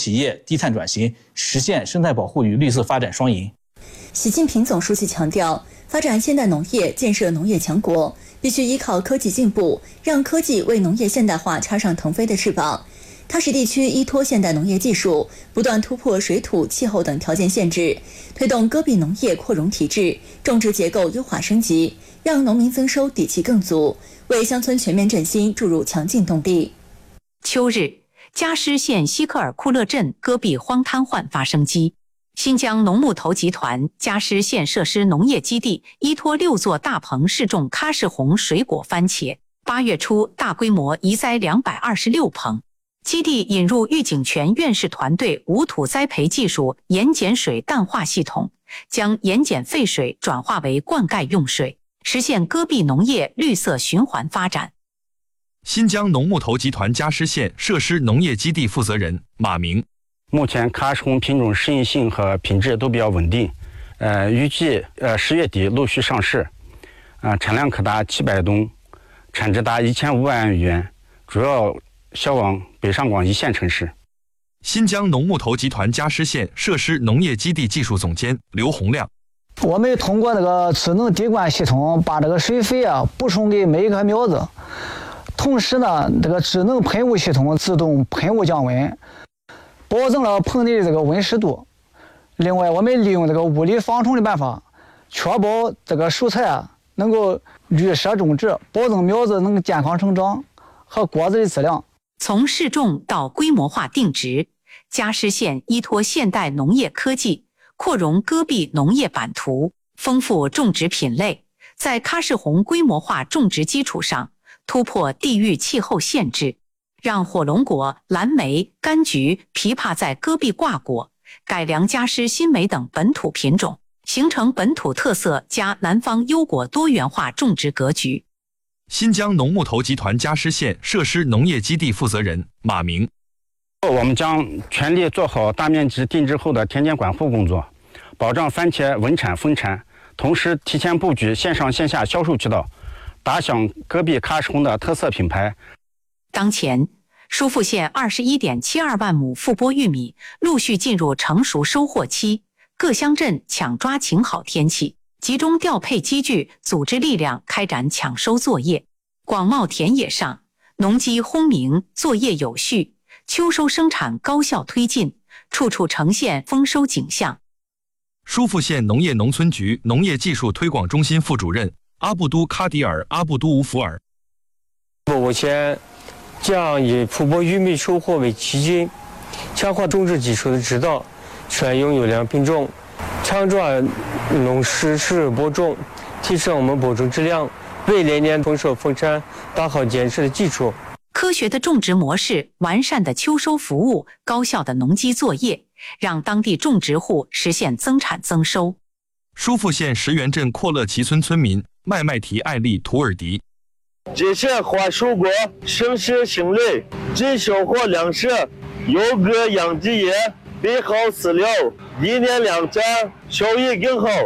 企业低碳转型，实现生态保护与绿色发展双赢。 习近平总书记强调，发展现代农业、建设农业强国，必须依靠科技进步，让科技为农业现代化插上腾飞的翅膀。喀什地区依托现代农业技术，不断突破水土、气候等条件限制，推动戈壁农业扩容体制、种植结构优化升级，让农民增收底气更足，为乡村全面振兴注入强劲动力。 秋日，加施县西克尔库勒镇戈壁荒瘫痪发生机。新疆农牧头集团加施县设施农业基地依托6座大棚试种喀什红水果番茄，8月初大规模移栽226棚。基地引入玉井泉院士团队无土栽培技术盐碱水淡化系统，将盐碱废水转化为灌溉用水，实现戈壁农业绿色循环发展。 新疆农牧头集团加施县设施农业基地负责人马明， 目前喀什红品种适应性和品质都比较稳定，预计10月底陆续上市，产量可达700吨，产值达1500万元，主要销往北上广一线城市。 新疆农牧头集团加施县设施农业基地技术总监刘洪亮， 我们通过这个智能滴灌系统，把这个水肥补充给每一棵苗子，同时呢，这个智能喷雾系统自动喷雾降温，保证了棚内的这个温湿度。另外，我们利用这个物理防虫的办法，确保这个蔬菜能够绿色种植，保证苗子能健康成长和果子的质量。 从试种到规模化定植，加施县依托现代农业科技，扩容戈壁农业版图，丰富种植品类，在喀什红规模化种植基础上，突破地域气候限制，让火龙果、蓝莓、柑橘、枇杷在戈壁挂果，改良加施新莓等本土品种，形成本土特色加南方优果多元化种植格局。 新疆农牧头集团加施县设施农业基地负责人马明， 我们将全力做好大面积定植后的田间管护工作，保障番茄稳产丰产，同时提前布局线上线下销售渠道，打响戈壁喀什红的特色品牌。 当前，疏附县21.72万亩覆钵玉米陆续进入成熟收获期，各乡镇抢抓晴好天气，集中调配机具，组织力量开展抢收作业。广袤田野上，农机轰鸣，作业有序，秋收生产高效推进，处处呈现丰收景象。 疏附县农业农村局农业技术推广中心副主任阿布都喀迪尔·阿布都乌福尔， 我县将以覆钵玉米收获为基金，强化种植技术的指导，选用优良品种，抢抓农时适播种，提升我们播种质量，为来年丰收丰产打好坚实的基础。 科学的种植模式，完善的秋收服务，高效的农机作业，让当地种植户实现增产增收。 疏附县石原镇阔勒旗村村民麦麦提艾丽图尔迪， 这些花蔬果生食型类，只收获粮食，有个养殖业备好饲料，一年两产，收益更好。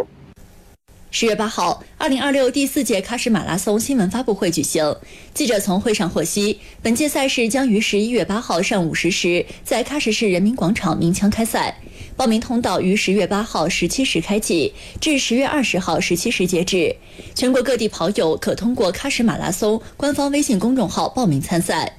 10月8号，2026第4届喀什马拉松新闻发布会举行。记者从会上获悉，本届赛事将于11月8号上午10时在喀什市人民广场鸣枪开赛。报名通道于10月8号17时开启，至10月20号17时截止。全国各地跑友可通过喀什马拉松官方微信公众号报名参赛。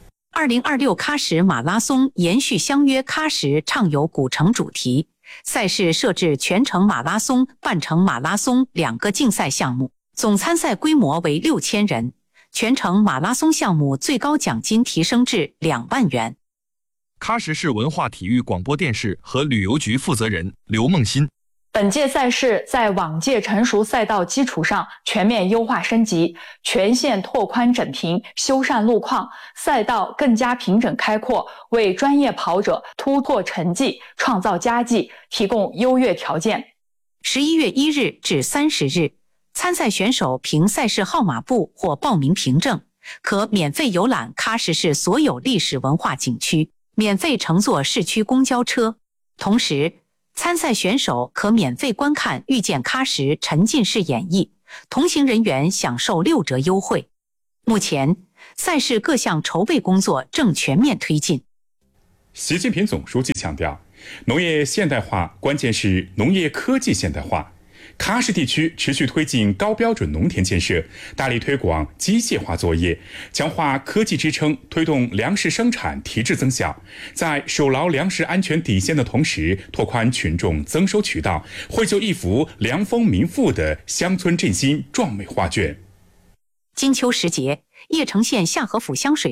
2026喀什马拉松延续相约喀什畅游古城主题，赛事设置全程马拉松、半程马拉松2个竞赛项目，总参赛规模为6000人。全程马拉松项目最高奖金提升至2万元。 喀什市文化体育广播电视和旅游局负责人刘梦欣， 本届赛事在往届成熟赛道基础上全面优化升级，全线拓宽整平，修缮路况，赛道更加平整开阔，为专业跑者突破成绩、创造佳绩提供优越条件。 11月1日至30日，参赛选手凭赛事号码簿或报名凭证，可免费游览喀什市所有历史文化景区，免费乘坐市区公交车。同时，参赛选手可免费观看《遇见喀什》沉浸式演绎，同行人员享受6折优惠。目前，赛事各项筹备工作正全面推进。 习近平总书记强调，农业现代化关键是农业科技现代化。喀什地区持续推进高标准农田建设，大力推广机械化作业，强化科技支撑，推动粮食生产提质增效。在守牢粮食安全底线的同时，拓宽群众增收渠道，绘就一幅良丰民富的乡村振兴壮美画卷。 金秋时节，邺城县下河府香水